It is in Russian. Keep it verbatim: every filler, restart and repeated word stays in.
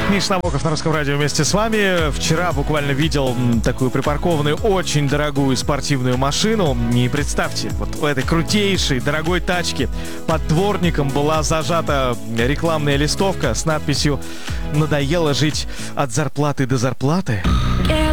Миша Набоков на Русском радио вместе с вами. Вчера буквально видел такую припаркованную, очень дорогую спортивную машину. И представьте, вот в этой крутейшей, дорогой тачке под дворником была зажата рекламная листовка с надписью «Надоело жить от зарплаты до зарплаты».